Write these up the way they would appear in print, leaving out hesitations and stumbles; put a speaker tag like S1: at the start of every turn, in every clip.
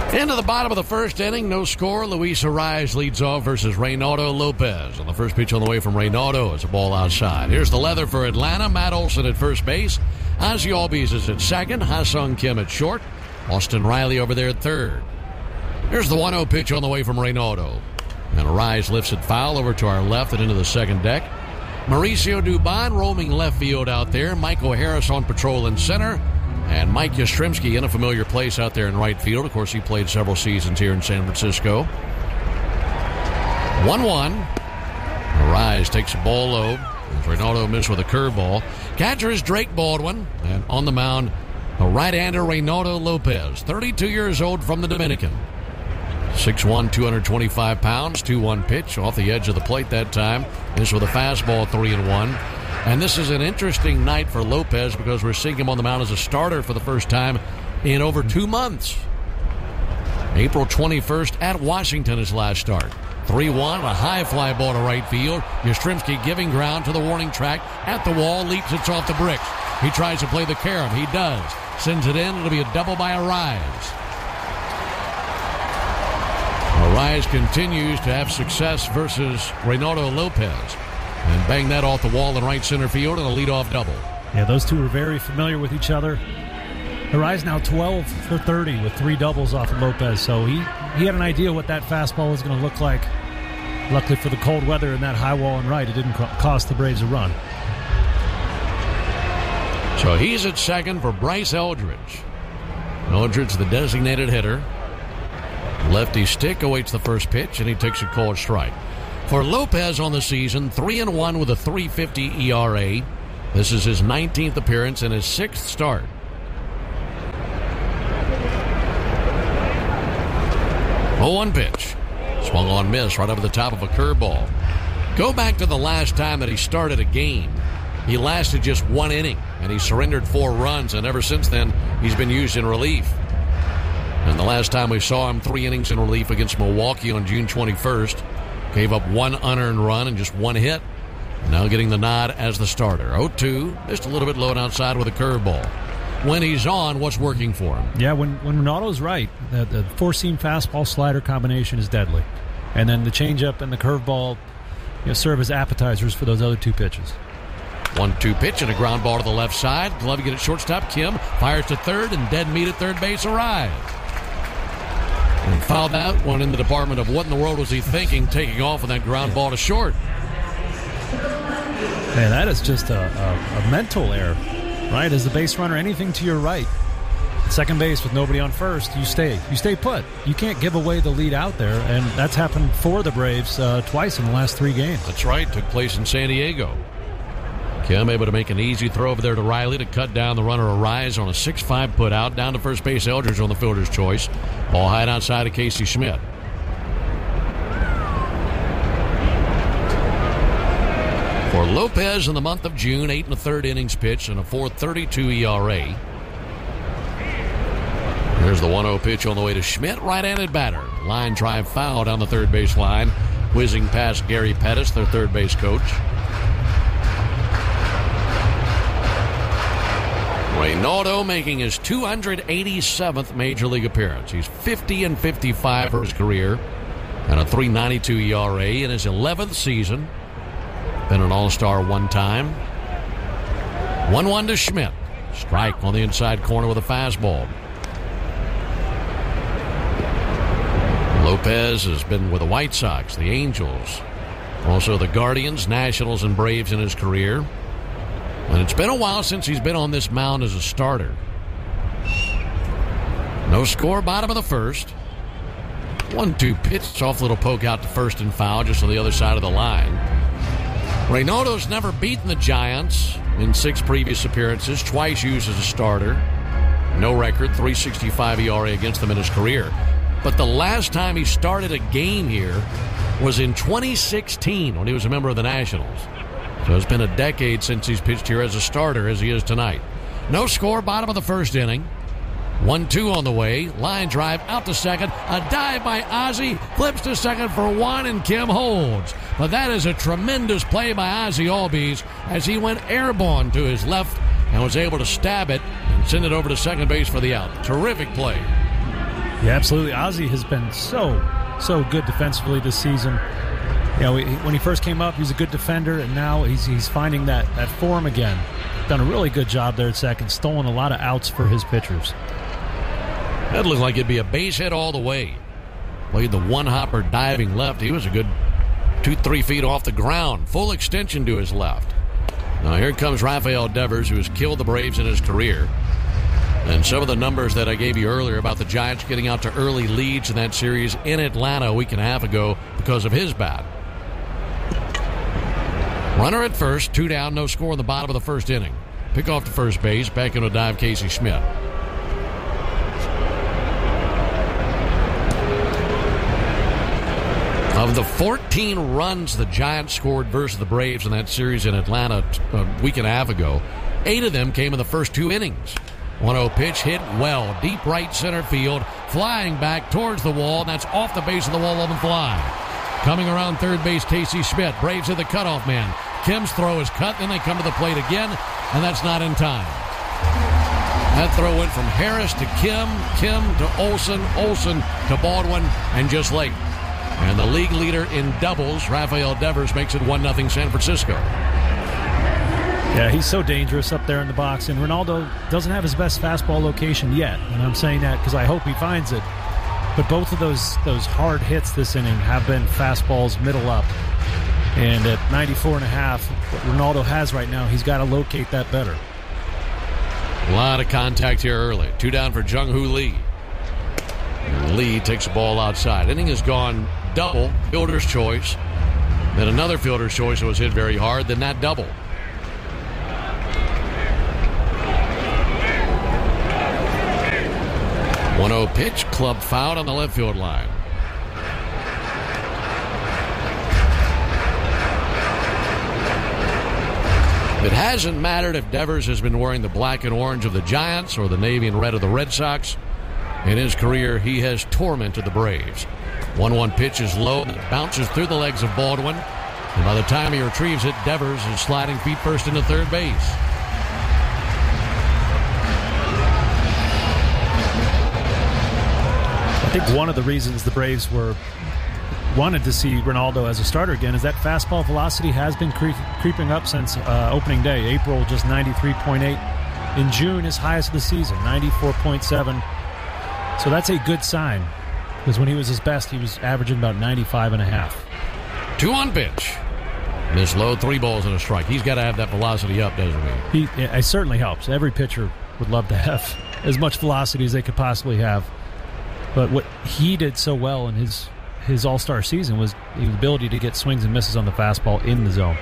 S1: Into the bottom of the first inning, no score. Luis Arraez leads off versus Reynaldo Lopez. On the first pitch on the way from Reynaldo, it's a ball outside. Here's the leather for Atlanta. Matt Olson at first base. Ozzie Albies is at second. Ha-Sung Kim at short. Austin Riley over there at third. Here's the 1-0 pitch on the way from Reynaldo. And Arraez lifts it foul over to our left and into the second deck. Mauricio Dubon roaming left field out there. Michael Harris on patrol in center. And Mike Yastrzemski in a familiar place out there in right field. Of course, he played several seasons here in San Francisco. 1-1. Arraez takes a ball low. Reynaldo missed with a curveball. Catcher is Drake Baldwin. And on the mound, a right-hander Reynaldo Lopez, 32 years old from the Dominican. 6'1", 225 pounds, 2-1 pitch off the edge of the plate that time. This with a fastball, 3-1. And this is an interesting night for Lopez because we're seeing him on the mound as a starter for the first time in over 2 months. April 21st at Washington, his last start. 3-1, a high fly ball to right field. Yastrzemski giving ground to the warning track. At the wall, leaps it off the bricks. He tries to play the carom. He does. Sends it in. It'll be a double by Arraez. Arraez continues to have success versus Reynaldo Lopez. And bang that off the wall in right center field and a leadoff double.
S2: Yeah, those two are very familiar with each other. Arraez now 12 for 30 with 3 doubles off of Lopez, so he had an idea what that fastball was going to look like. Luckily for the cold weather and that high wall and right, it didn't cost the Braves a run.
S1: So he's at second for Bryce Eldridge. Eldridge, the designated hitter. Lefty stick awaits the first pitch, and he takes a cold strike. For Lopez on the season, 3-1 with a 3.50 ERA. This is his 19th appearance and his 6th start. Oh, 1 pitch. Swung on miss right over the top of a curveball. Go back to the last time that he started a game. He lasted just 1 inning, and he surrendered 4 runs, and ever since then, he's been used in relief. And the last time we saw him, 3 innings in relief against Milwaukee on June 21st. Gave up 1 unearned run and just 1 hit. Now getting the nod as the starter. 0-2, missed a little bit low and outside with a curveball. When he's on, what's working for him?
S2: Yeah, when Reynaldo's right, the 4-seam fastball slider combination is deadly. And then the changeup and the curveball serve as appetizers for those other 2 pitches.
S1: 1-2 pitch and a ground ball to the left side. Glove get it shortstop. Kim fires to third and dead meat at third base Arraez. And fouled that one in the department of what in the world was he thinking, taking off with that ground ball to short.
S2: Man, that is just a mental error, right? As the base runner, anything to your right, at second base with nobody on first, you stay put. You can't give away the lead out there, and that's happened for the Braves twice in the last 3 games.
S1: That's right, took place in San Diego. Kim able to make an easy throw over there to Riley to cut down the runner Arraez on a 6-5 put out. Down to first base, Eldridge on the fielder's choice. Ball high outside of Casey Schmidt. For Lopez in the month of June, 8 1/3 innings pitched and a 4.32 ERA. There's the 1-0 pitch on the way to Schmidt, right-handed batter. Line drive foul down the third base line, whizzing past Gary Pettis, their third base coach. Reynaldo making his 287th Major League appearance. He's 50-55 for his career and a 3.92 ERA in his 11th season. Been an All-Star 1 time. 1-1 to Schmidt. Strike on the inside corner with a fastball. Lopez has been with the White Sox, the Angels, also the Guardians, Nationals, and Braves in his career. And it's been a while since he's been on this mound as a starter. No score, bottom of the first. 1-2 pitch, soft little poke out to first and foul just on the other side of the line. Reynaldo's never beaten the Giants in 6 previous appearances, twice used as a starter. No record, 3.65 ERA against them in his career. But the last time he started a game here was in 2016 when he was a member of the Nationals. So it's been a decade since he's pitched here as a starter as he is tonight. No score, bottom of the first inning. 1-2 on the way. Line drive out to second. A dive by Ozzie. Flips to second for 1, and Kim holds. But that is a tremendous play by Ozzie Albies as he went airborne to his left and was able to stab it and send it over to second base for the out. Terrific play.
S2: Yeah, absolutely. Ozzie has been so good defensively this season. You know, when he first came up, he was a good defender, and now he's finding that form again. Done a really good job there at second, stolen a lot of outs for his pitchers.
S1: That looked like it'd be a base hit all the way. Played the one-hopper diving left. He was a good 2-3 feet off the ground. Full extension to his left. Now here comes Rafael Devers, who has killed the Braves in his career. And some of the numbers that I gave you earlier about the Giants getting out to early leads in that series in Atlanta a week and a half ago because of his bat. Runner at first, 2 down, no score in the bottom of the first inning. Pick off to first base, back in to dive Casey Schmidt. Of the 14 runs the Giants scored versus the Braves in that series in Atlanta a week and a half ago, 8 of them came in the first 2 innings. 1-0 pitch hit well, deep right center field, flying back towards the wall, and that's off the base of the wall on the fly. Coming around third base, Casey Schmidt. Braves are the cutoff man. Kim's throw is cut, then they come to the plate again, and that's not in time. That throw went from Harris to Kim, Kim to Olson, Olson to Baldwin, and just late. And the league leader in doubles, Rafael Devers, makes it 1-0 San Francisco.
S2: Yeah, he's so dangerous up there in the box, and Ronaldo doesn't have his best fastball location yet, and I'm saying that because I hope he finds it. But both of those hard hits this inning have been fastballs middle up. And at 94.5, what Ronaldo has right now, he's got to locate that better.
S1: A lot of contact here early. 2 down for Jung-Hoo Lee. And Lee takes the ball outside. Inning has gone double, fielder's choice. Then another fielder's choice that was hit very hard, then that double. .1-0 pitch, club foul on the left field line. It hasn't mattered if Devers has been wearing the black and orange of the Giants or the navy and red of the Red Sox. In his career, he has tormented the Braves. 1-1 pitch is low, and it bounces through the legs of Baldwin. And by the time he retrieves it, Devers is sliding feet first into third base.
S2: I think one of the reasons the Braves wanted to see Ronaldo as a starter again is that fastball velocity has been creeping up since opening day. April, just 93.8. In June, his highest of the season, 94.7. So that's a good sign, because when he was his best, he was averaging about 95.5.
S1: 2-1 pitch. This low, 3 balls and a strike. He's got to have that velocity up, doesn't he?
S2: It certainly helps. Every pitcher would love to have as much velocity as they could possibly have. But what he did so well in his all-star season was the ability to get swings and misses on the fastball in the zone.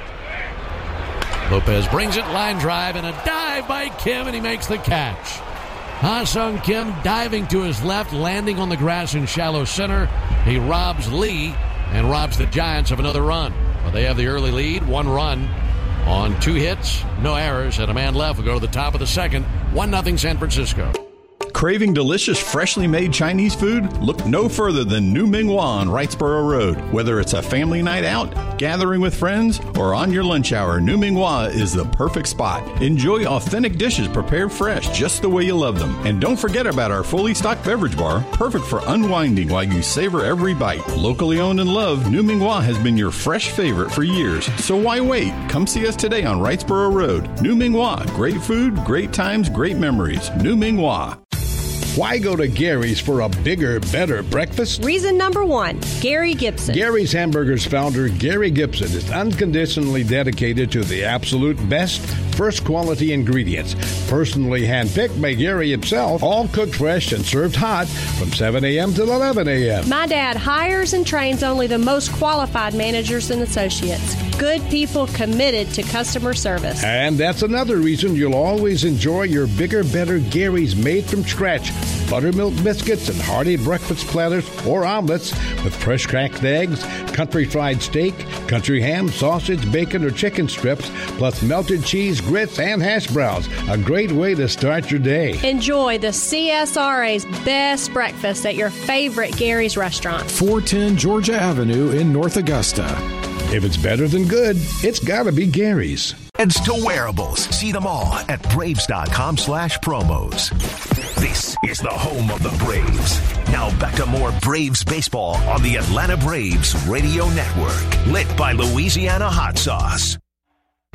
S1: Lopez brings it, line drive, and a dive by Kim, and he makes the catch. Ha-Sung Kim diving to his left, landing on the grass in shallow center. He robs Lee and robs the Giants of another run. Well, they have the early lead, 1 run on 2 hits, no errors, and a man left. We'll go to the top of the second, 1-0 San Francisco.
S3: Craving delicious, freshly made Chinese food? Look no further than New Ming Hua on Wrightsboro Road. Whether it's a family night out, gathering with friends, or on your lunch hour, New Ming Hua is the perfect spot. Enjoy authentic dishes prepared fresh, just the way you love them. And don't forget about our fully stocked beverage bar, perfect for unwinding while you savor every bite. Locally owned and loved, New Ming Hua has been your fresh favorite for years. So why wait? Come see us today on Wrightsboro Road. New Ming Hua. Great food, great times, great memories. New Ming Hua.
S4: Why go to Gary's for a bigger, better breakfast?
S5: Reason number 1, Gary Gibson.
S4: Gary's Hamburgers founder, Gary Gibson, is unconditionally dedicated to the absolute best, first quality ingredients. Personally handpicked by Gary himself, all cooked fresh and served hot from 7 a.m. till 11 a.m.
S5: My dad hires and trains only the most qualified managers and associates. Good people committed to customer service.
S4: And that's another reason you'll always enjoy your bigger, better Gary's made from scratch. Buttermilk biscuits and hearty breakfast platters or omelets with fresh cracked eggs, country fried steak, country ham, sausage, bacon, or chicken strips, plus melted cheese, grits, and hash browns. A great way to start your day.
S5: Enjoy the CSRA's best breakfast at your favorite Gary's restaurant.
S6: 410 Georgia Avenue in North Augusta.
S4: If it's better than good, it's got to be Gary's.
S6: Heads to wearables. See them all at Braves.com/promos. This is the home of the Braves. Now back to more Braves baseball on the Atlanta Braves Radio Network. Lit by Louisiana Hot Sauce.